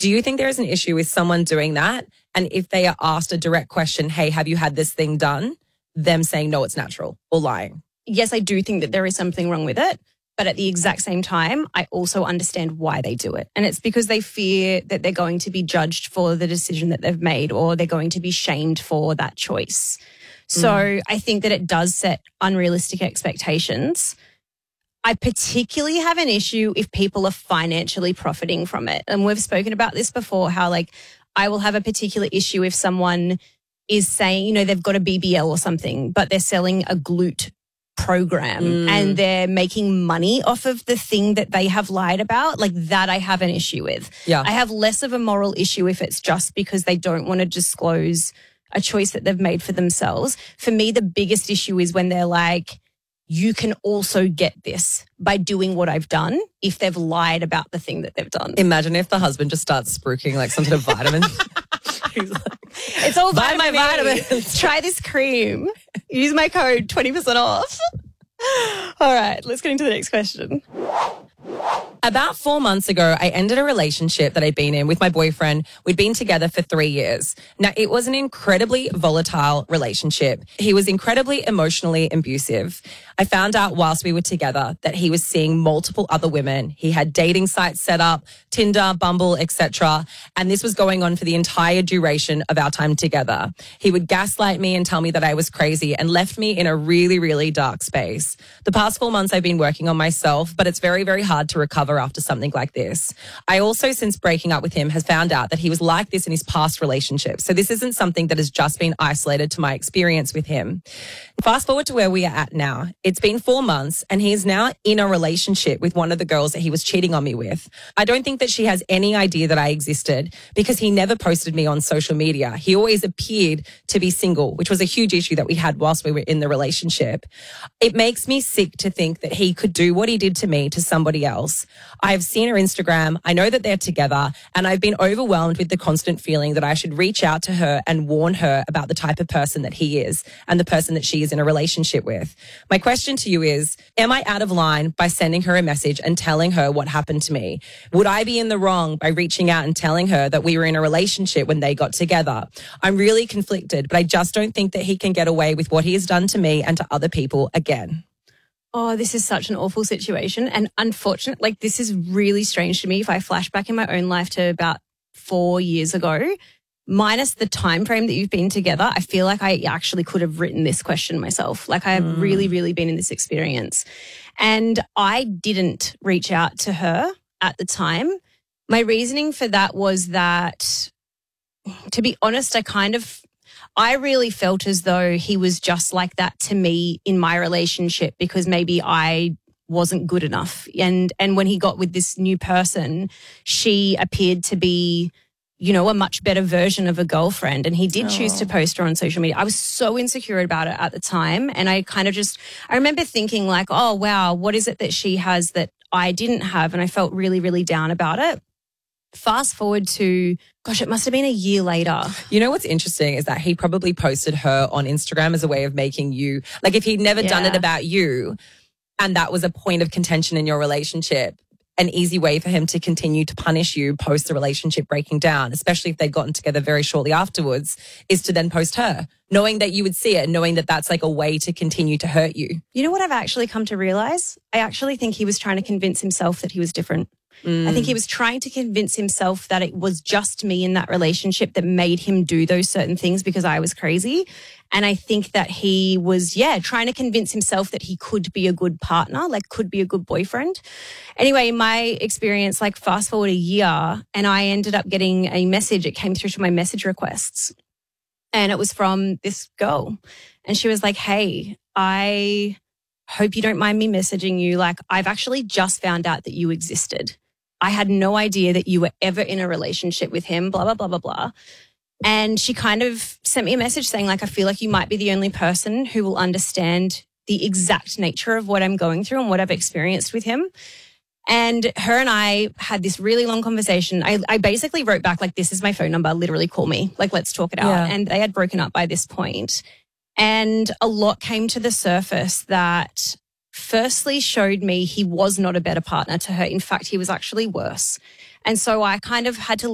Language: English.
Do you think there is an issue with someone doing that? And if they are asked a direct question, hey, have you had this thing done? Them saying, no, it's natural, or lying? Yes, I do think that there is something wrong with it. But at the exact same time, I also understand why they do it. And it's because they fear that they're going to be judged for the decision that they've made, or they're going to be shamed for that choice. So I think that it does set unrealistic expectations. I particularly have an issue if people are financially profiting from it. And we've spoken about this before, how like I will have a particular issue if someone is saying, you know, they've got a BBL or something, but they're selling a glute program and they're making money off of the thing that they have lied about. Like that I have an issue with. Yeah. I have less of a moral issue if it's just because they don't want to disclose a choice that they've made for themselves. For me, the biggest issue is when they're like, you can also get this by doing what I've done, if they've lied about the thing that they've done. Imagine if the husband just starts spruiking like some sort of vitamin. He's like, it's all buy my vitamins. Try this cream. Use my code 20% off. All right, let's get into the next question. About 4 months ago, I ended a relationship that I'd been in with my boyfriend. We'd been together for 3 years. Now, it was an incredibly volatile relationship. He was incredibly emotionally abusive. I found out whilst we were together that he was seeing multiple other women. He had dating sites set up, Tinder, Bumble, etc. And this was going on for the entire duration of our time together. He would gaslight me and tell me that I was crazy and left me in a really, really dark space. The past 4 months I've been working on myself, but it's very, very hard to recover after something like this. I also, since breaking up with him, has found out that he was like this in his past relationships. So this isn't something that has just been isolated to my experience with him. Fast forward to where we are at now. It's been 4 months and he's now in a relationship with one of the girls that he was cheating on me with. I don't think that she has any idea that I existed because he never posted me on social media. He always appeared to be single, which was a huge issue that we had whilst we were in the relationship. It makes me sick to think that he could do what he did to me to somebody else. I've seen her Instagram. I know that they're together and I've been overwhelmed with the constant feeling that I should reach out to her and warn her about the type of person that he is and the person that she is in a relationship with. My question to you is, am I out of line by sending her a message and telling her what happened to me? Would I be in the wrong by reaching out and telling her that we were in a relationship when they got together? I'm really conflicted, but I just don't think that he can get away with what he has done to me and to other people again. Oh, this is such an awful situation. And unfortunately, like this is really strange to me. If I flash back in my own life to about 4 years ago, minus the time frame that you've been together, I feel like I actually could have written this question myself. Like I have really, really been in this experience. And I didn't reach out to her at the time. My reasoning for that was that, to be honest, I really felt as though he was just like that to me in my relationship because maybe I wasn't good enough. And when he got with this new person, she appeared to be, you know, a much better version of a girlfriend. And he did choose to post her on social media. I was so insecure about it at the time. And I remember thinking like, oh, wow, what is it that she has that I didn't have? And I felt really, really down about it. Fast forward to, gosh, it must have been a year later. You know what's interesting is that he probably posted her on Instagram as a way of making you, like if he'd never done it about you and that was a point of contention in your relationship, an easy way for him to continue to punish you post the relationship breaking down, especially if they'd gotten together very shortly afterwards, is to then post her, knowing that you would see it and knowing that that's like a way to continue to hurt you. You know what I've actually come to realize? I actually think he was trying to convince himself that he was different. I think he was trying to convince himself that it was just me in that relationship that made him do those certain things because I was crazy. And I think that he was, trying to convince himself that he could be a good partner, like could be a good boyfriend. Anyway, in my experience, like fast forward a year and I ended up getting a message. It came through to my message requests and it was from this girl. And she was like, hey, I hope you don't mind me messaging you. Like I've actually just found out that you existed. I had no idea that you were ever in a relationship with him, blah, blah, blah, blah, blah. And she kind of sent me a message saying, like, I feel like you might be the only person who will understand the exact nature of what I'm going through and what I've experienced with him. And her and I had this really long conversation. I basically wrote back, like, this is my phone number, literally call me, like, let's talk it out. Yeah. And they had broken up by this point. And a lot came to the surface that firstly showed me he was not a better partner to her. In fact, he was actually worse. And so I kind of had to